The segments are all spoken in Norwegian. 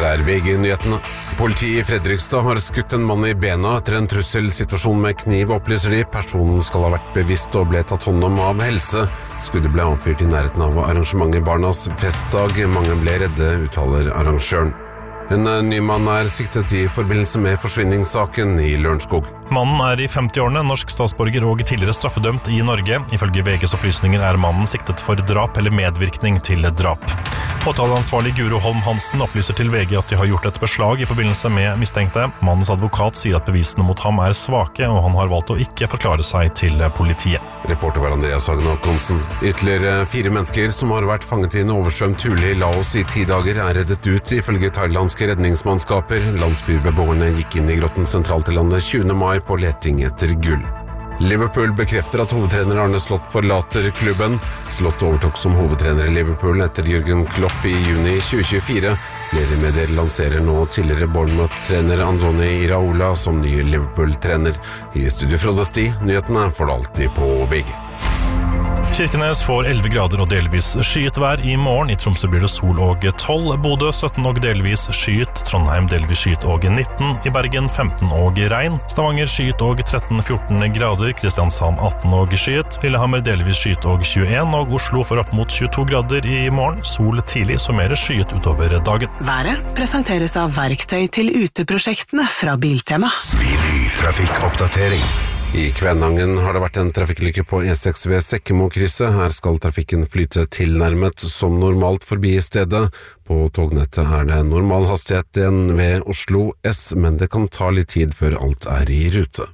Det VG-nyhetene. Politiet I Fredrikstad har skutt en mann I bena etter en trusselsituasjon med kniv, opplyser de. Personen skal ha vært bevisst og ble tatt hånd om av helse. Skuddet ble avfyrt I nærheten av arrangementet Barnas festdag. Mange ble redde, uttaler arrangøren. En ny mann siktet I forbindelse med forsvinningssaken I Lørenskog. Mannen I 50-årene, norsk statsborger og tidligere straffedømt I Norge. Ifølge VGs opplysninger mannen siktet for drap eller medvirkning til drap. Påtaleansvarlig Guro Holm Hansen opplyser til VG at de har gjort et beslag I forbindelse med mistenkte. Mannens advokat sier at bevisene mot ham svake, og han har valgt å ikke forklare seg til politiet. Reporter var Andreas Hagen Håkonsen. Ytterligere 4 mennesker som har vært fanget I en oversvømt hule I Laos I 10 dager reddet ut ifølge thailandske redningsmannskaper. Landsbybeboerne gikk inn I grotten sentralt I landet 20. mai på leting etter gull. Liverpool bekrefter at hovedtrener Arne Slott forlater klubben. Slott overtok som hovedtrener I Liverpool etter Jürgen Klopp I juni 2024. Flere medier lanserer nå tidligere Bournemouth-trener Andoni Iraola som ny Liverpool-trener. I studio Frode Sti, nyhetene får du alltid på VG. Kirkenes får 11 grader og delvis skyet vær I morgen. I Tromsø blir det sol og 12, Bodø 17 og delvis skyet, Trondheim delvis skyet og 19, I Bergen 15 og regn, Stavanger skyet og 13-14 grader, Kristiansand 18 og skyet, Lillehammer delvis skyet og 21, og Oslo får opp mot 22 grader I morgen, sol tidlig, så mer skyet utover dagen. Været presenteres av verktøy til uteprosjektene fra Biltema. Trafikkoppdatering. I Kvænangen har det vært en trafikkulykke på E6 ved Sekkemo-krysset. Her skal trafikken flyte tilnærmet som normalt forbi stedet. På tognettet det normal hastighet igjen ved Oslo S, men det kan ta litt tid før alt I rute.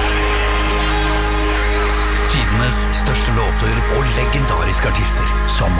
Tidenes største låter og legendariske artister som